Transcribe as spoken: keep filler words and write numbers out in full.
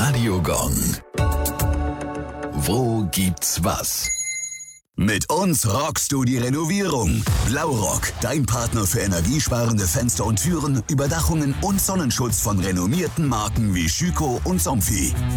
Radio Gong. Wo gibt's was? Mit uns rockst du die Renovierung. Blaurock, dein Partner für energiesparende Fenster und Türen, Überdachungen und Sonnenschutz von renommierten Marken wie Schüco und Somfy.